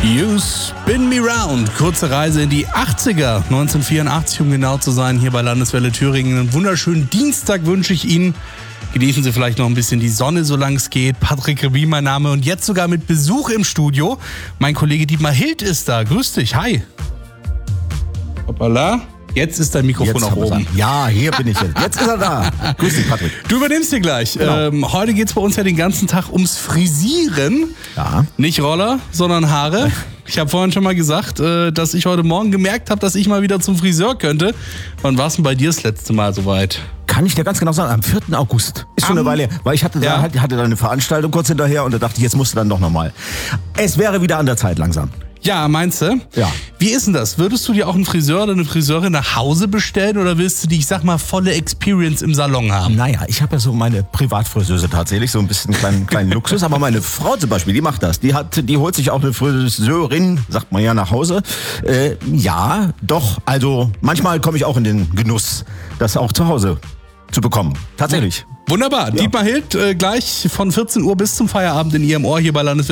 You Spin Me Round. Kurze Reise in die 80er, 1984, um genau zu sein, hier bei Landeswelle Thüringen. Einen wunderschönen Dienstag wünsche ich Ihnen. Genießen Sie vielleicht noch ein bisschen die Sonne, solange es geht. Patrick Rebin, mein Name. Und jetzt sogar mit Besuch im Studio. Mein Kollege Dietmar Hild ist da. Grüß dich. Hi. Hoppala. Jetzt ist dein Mikrofon auch oben. Ja, hier bin ich jetzt. Jetzt ist er da. Grüß dich, Patrick. Du übernimmst dir gleich. Genau. Heute geht es bei uns ja den ganzen Tag ums Frisieren. Ja. Nicht Roller, sondern Haare. Ich habe vorhin schon mal gesagt, dass ich heute Morgen gemerkt habe, dass ich mal wieder zum Friseur könnte. Wann war es denn bei dir das letzte Mal soweit? Kann ich dir ganz genau sagen, am 4. August. Ist schon eine Weile her, weil ich hatte da eine Veranstaltung kurz hinterher und da dachte ich, jetzt musst du dann doch nochmal. Es wäre wieder an der Zeit langsam. Ja, meinst du? Ja. Wie ist denn das? Würdest du dir auch einen Friseur oder eine Friseurin nach Hause bestellen oder willst du die, ich sag mal, volle Experience im Salon haben? Naja, ich habe ja so meine Privatfriseuse tatsächlich, so ein bisschen kleinen Luxus. Aber meine Frau zum Beispiel, die macht das. Die holt sich auch eine Friseurin, sagt man ja, nach Hause. Ja, doch. Also manchmal komme ich auch in den Genuss, das auch zu Hause zu bekommen. Tatsächlich. Wunderbar. Ja. Dietmar Hild, gleich von 14 Uhr bis zum Feierabend in Ihrem Ohr hier bei Landeswelle